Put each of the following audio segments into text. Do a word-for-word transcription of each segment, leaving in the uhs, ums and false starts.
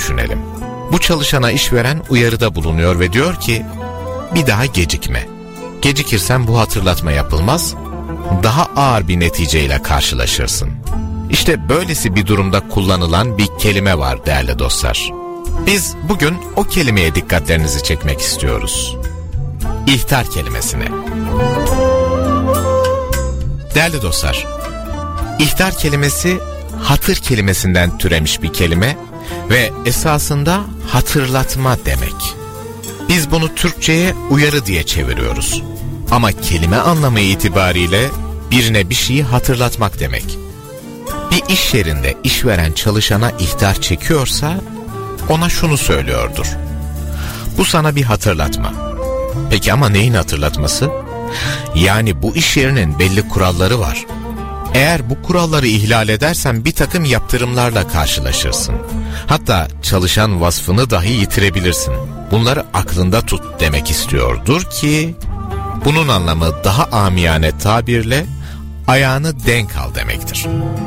düşünelim. Bu çalışana işveren uyarıda bulunuyor ve diyor ki, bir daha gecikme. Gecikirsen bu hatırlatma yapılmaz, daha ağır bir neticeyle karşılaşırsın. İşte böylesi bir durumda kullanılan bir kelime var değerli dostlar. Biz bugün o kelimeye dikkatlerinizi çekmek istiyoruz. İhtar kelimesine. Değerli dostlar, ihtar kelimesi hatır kelimesinden türemiş bir kelime ve esasında hatırlatma demek. Biz bunu Türkçe'ye uyarı diye çeviriyoruz. Ama kelime anlamı itibariyle birine bir şeyi hatırlatmak demek. Bir iş yerinde işveren çalışana ihtar çekiyorsa ona şunu söylüyordur: bu sana bir hatırlatma. Peki ama neyin hatırlatması? Yani bu iş yerinin belli kuralları var. Eğer bu kuralları ihlal edersen bir takım yaptırımlarla karşılaşırsın. Hatta çalışan vasfını dahi yitirebilirsin. Bunları aklında tut demek istiyordur ki bunun anlamı daha amiyane tabirle ayağını denk al demektir.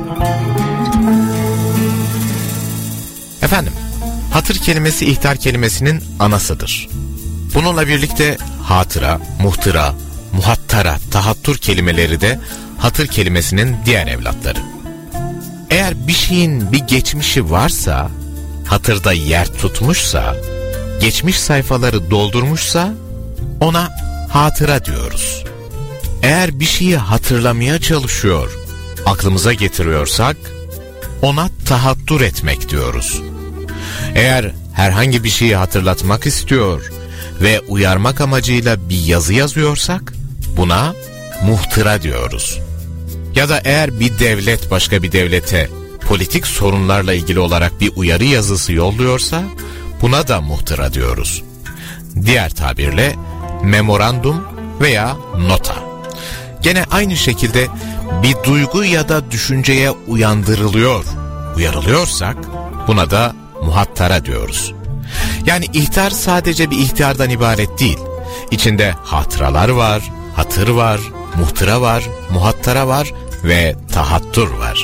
Efendim, hatır kelimesi ihtar kelimesinin anasıdır. Bununla birlikte hatıra, muhtıra, muhattara, tahattur kelimeleri de hatır kelimesinin diğer evlatları. Eğer bir şeyin bir geçmişi varsa, hatırda yer tutmuşsa, geçmiş sayfaları doldurmuşsa ona hatıra diyoruz. Eğer bir şeyi hatırlamaya çalışıyor, aklımıza getiriyorsak ona tahattur etmek diyoruz. Eğer herhangi bir şeyi hatırlatmak istiyor ve uyarmak amacıyla bir yazı yazıyorsak buna muhtıra diyoruz. Ya da eğer bir devlet başka bir devlete politik sorunlarla ilgili olarak bir uyarı yazısı yolluyorsa buna da muhtıra diyoruz. Diğer tabirle memorandum veya nota. Gene aynı şekilde bir duygu ya da düşünceye uyandırılıyor, uyarılıyorsak buna da muhattara diyoruz. Yani ihtar sadece bir ihtardan ibaret değil. İçinde hatıralar var, hatır var, muhtıra var, muhattara var ve tahattur var.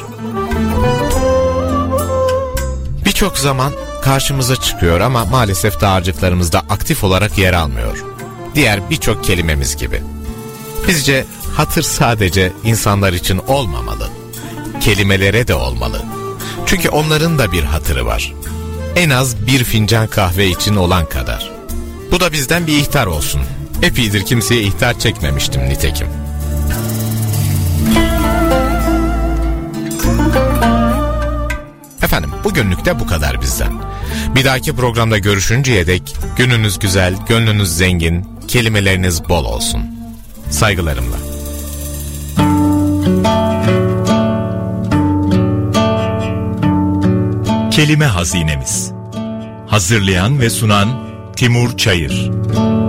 Birçok zaman karşımıza çıkıyor ama maalesef dağarcıklarımızda aktif olarak yer almıyor. Diğer birçok kelimemiz gibi. Bizce hatır sadece insanlar için olmamalı. Kelimelere de olmalı. Çünkü onların da bir hatırı var. En az bir fincan kahve için olan kadar. Bu da bizden bir ihtar olsun. Epeydir kimseye ihtar çekmemiştim nitekim. Efendim, bugünlük de bu kadar bizden. Bir dahaki programda görüşünceye dek gününüz güzel, gönlünüz zengin, kelimeleriniz bol olsun. Saygılarımla. Kelime Hazinemiz. Hazırlayan ve sunan Timur Çayır.